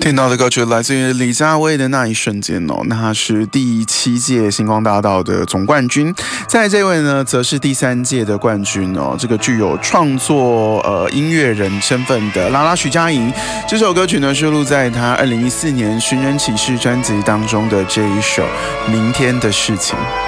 听到的歌曲来自于李佳薇的《那一瞬间》哦，那他是第7届星光大道的总冠军。在这位呢，则是第3届的冠军哦。这个具有创作音乐人身份的拉拉徐佳莹，这首歌曲呢收录在他2014年《寻人启事》专辑当中的这一首《明天的事情》。